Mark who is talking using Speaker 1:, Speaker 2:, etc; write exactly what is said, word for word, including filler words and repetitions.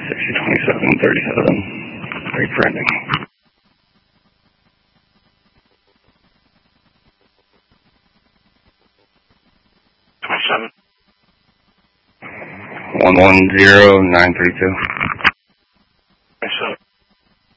Speaker 1: sixty twenty-seven thirty-seven. Great printing. twenty-seven. one one zero nine three two.